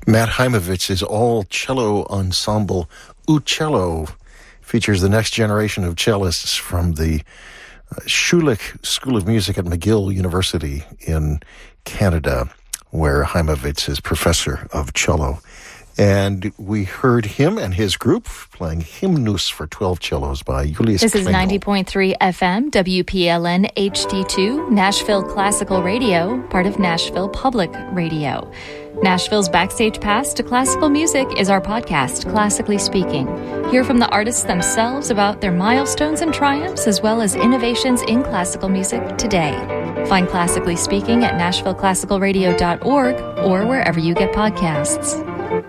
Matt Heimovits's all-cello ensemble, Uccello, features the next generation of cellists from the Schulich School of Music at McGill University in Canada, where Heimovits is professor of cello. And we heard him and his group playing Hymnus for 12 cellos by Julius This is Klingel. 90.3 FM, WPLN HD2, Nashville Classical Radio, part of Nashville Public Radio. Nashville's Backstage Pass to Classical Music is our podcast, Classically Speaking. Hear from the artists themselves about their milestones and triumphs, as well as innovations in classical music today. Find Classically Speaking at NashvilleClassicalRadio.org or wherever you get podcasts.